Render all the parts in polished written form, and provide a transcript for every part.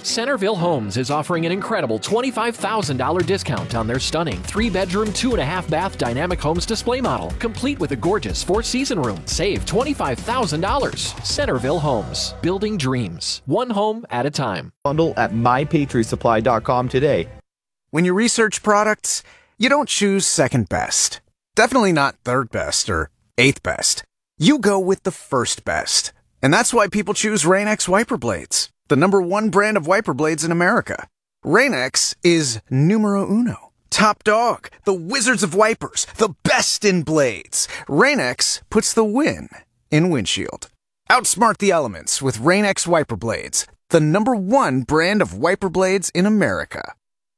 Centerville Homes is offering an incredible $25,000 discount on their stunning 3-bedroom, 2.5-bath Dynamic Homes display model, complete with a gorgeous 4-season room. Save $25,000. Centerville Homes, building dreams, one home at a time. Bundle at mypatriotsupply.com today. When you research products, you don't choose second best. Definitely not third best or eighth best. You go with the first best. And that's why people choose Rain-X wiper blades, the #1 brand of wiper blades in America. Rain-X is numero uno. Top dog, the wizards of wipers, the best in blades. Rain-X puts the win in windshield. Outsmart the elements with Rain-X wiper blades, the #1 brand of wiper blades in America.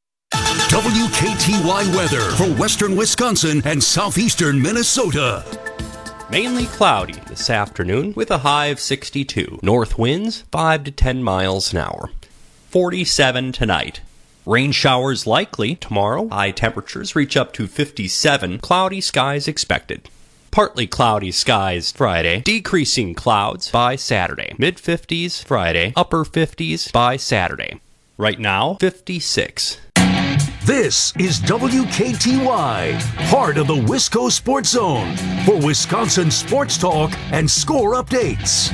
WKTY weather for western Wisconsin and southeastern Minnesota. Mainly cloudy this afternoon with a high of 62. North winds 5 to 10 miles an hour. 47 tonight. Rain showers likely tomorrow. High temperatures reach up to 57. Cloudy skies expected. Partly cloudy skies Friday. Decreasing clouds by Saturday. Mid-50s Friday. Upper 50s by Saturday. Right now, 56. This is WKTY, heart of the Wisco Sports Zone, for Wisconsin sports talk and score updates.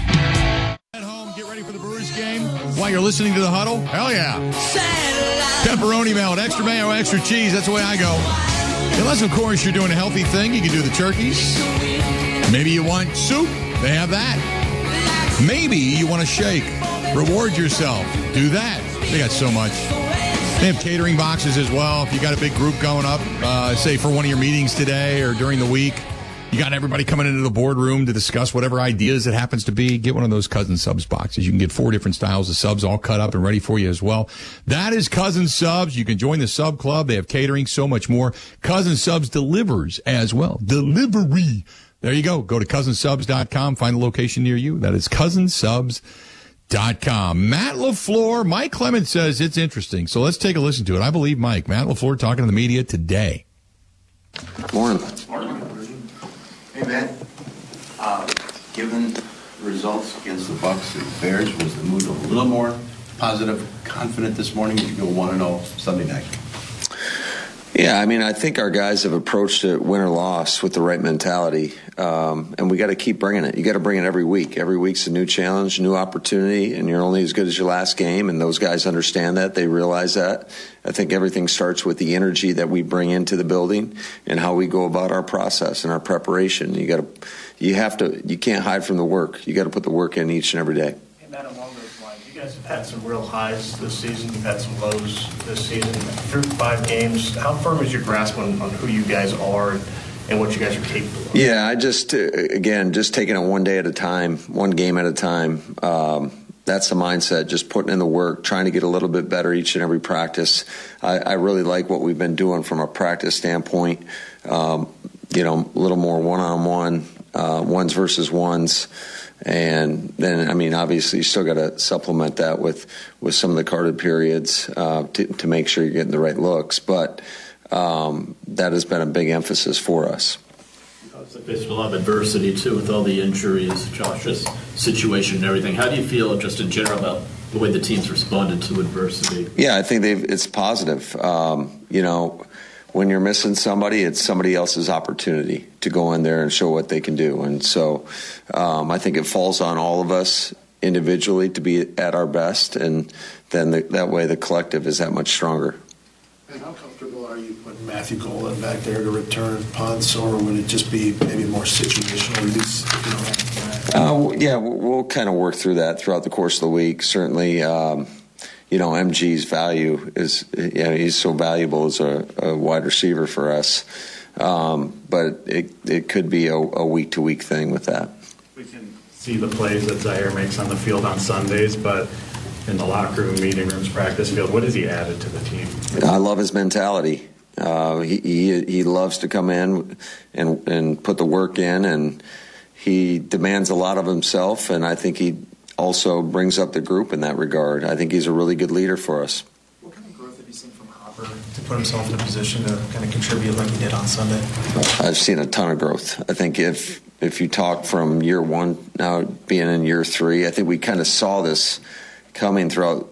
At home, get ready for the Brewers game while you're listening to the Huddle. Hell yeah. Pepperoni melt, extra mayo, extra cheese. That's the way I go. Unless, of course, you're doing a healthy thing. You can do the turkeys. Maybe you want soup. They have that. Maybe you want to shake. Reward yourself. Do that. They got so much. They have catering boxes as well. If you got a big group going up, say for one of your meetings today or during the week, you got everybody coming into the boardroom to discuss whatever ideas it happens to be, get one of those Cousin Subs boxes. You can get 4 different styles of subs all cut up and ready for you as well. That is Cousin Subs. You can join the sub club. They have catering, so much more. Cousin Subs delivers as well. Delivery. There you go. Go to cousinsubs.com. Find a location near you. That is cousinsubs.com. Matt LaFleur, Mike Clemens says it's interesting. So let's take a listen to it. I believe Mike. Matt LaFleur talking to the media today. Morning. Hey, Matt. Given the results against the Bucs and Bears, was the mood a little more positive, confident this morning? Did you go 1-0 Sunday night? Yeah, I mean, I think our guys have approached it win or loss with the right mentality, and we got to keep bringing it. You got to bring it every week. Every week's a new challenge, new opportunity, and you're only as good as your last game, and those guys understand that. They realize that. I think everything starts with the energy that we bring into the building and how we go about our process and our preparation. You can't hide from the work. You got to put the work in each and every day. Hey, Matt, along those lines, you guys have had some real highs this season. You've had some lows this season. Through 5 games, how firm is your grasp on who you guys are and what you guys are capable of? Yeah, I just taking it one day at a time, one game at a time. That's the mindset, just putting in the work, trying to get a little bit better each and every practice. I really like what we've been doing from a practice standpoint. A little more one-on-one, ones versus ones. And then, I mean, obviously you still got to supplement that with some of the carded periods to make sure you're getting the right looks. But that has been a big emphasis for us. It's faced a lot of adversity, too, with all the injuries, Josh's situation and everything. How do you feel just in general about the way the team's responded to adversity? Yeah, I think it's positive. When you're missing somebody, it's somebody else's opportunity to go in there and show what they can do. And so I think it falls on all of us individually to be at our best, and then that way the collective is that much stronger. And how comfortable are you putting Matthew Golden back there to return punts, or would it just be maybe more situational use? We'll kind of work through that throughout the course of the week. Certainly, MG's value is, he's so valuable as a wide receiver for us. But it could be a week-to-week thing with that. We can see the plays that Zaire makes on the field on Sundays, but in the locker room, meeting rooms, practice field, what has he added to the team? I love his mentality. He loves to come in and put the work in, and he demands a lot of himself, and I think he also brings up the group in that regard. I think he's a really good leader for us. What kind of growth have you seen from Hopper to put himself in a position to kind of contribute like he did on Sunday? I've seen a ton of growth. I think if you talk from year one, now being in year 3, I think we kind of saw this coming throughout